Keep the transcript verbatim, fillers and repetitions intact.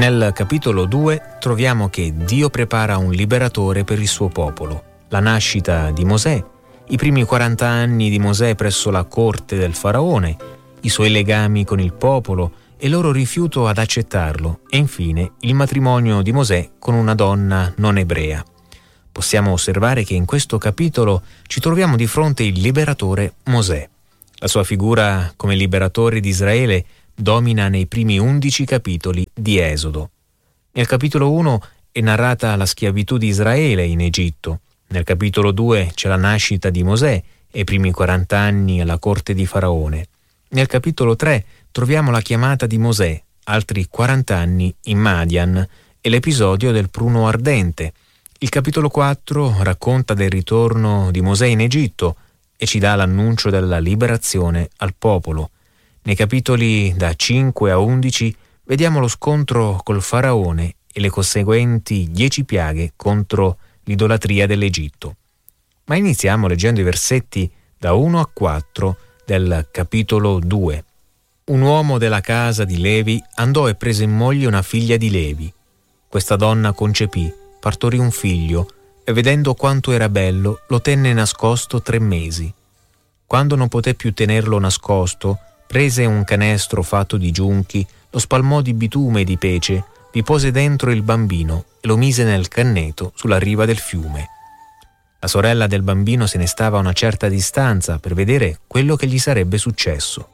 Nel capitolo due troviamo che Dio prepara un liberatore per il suo popolo, la nascita di Mosè, i primi quaranta anni di Mosè presso la corte del faraone, i suoi legami con il popolo e il loro rifiuto ad accettarlo, e infine il matrimonio di Mosè con una donna non ebrea. Possiamo osservare che in questo capitolo ci troviamo di fronte il liberatore Mosè. La sua figura come liberatore di Israele domina nei primi undici capitoli di Esodo. Nel capitolo uno è narrata la schiavitù di Israele in Egitto. Nel capitolo due c'è la nascita di Mosè e i primi quaranta anni alla corte di Faraone. Nel capitolo tre troviamo la chiamata di Mosè, altri quaranta anni in Madian, e l'episodio del pruno ardente. Il capitolo quattro racconta del ritorno di Mosè in Egitto e ci dà l'annuncio della liberazione al popolo. Nei capitoli da cinque a undici vediamo lo scontro col faraone e le conseguenti dieci piaghe contro l'idolatria dell'Egitto. Ma iniziamo leggendo i versetti da uno a quattro del capitolo due. Un uomo della casa di Levi andò e prese in moglie una figlia di Levi. Questa donna concepì, partorì un figlio e vedendo quanto era bello lo tenne nascosto tre mesi. Quando non poté più tenerlo nascosto, prese un canestro fatto di giunchi, lo spalmò di bitume e di pece, vi pose dentro il bambino e lo mise nel canneto sulla riva del fiume. La sorella del bambino se ne stava a una certa distanza per vedere quello che gli sarebbe successo.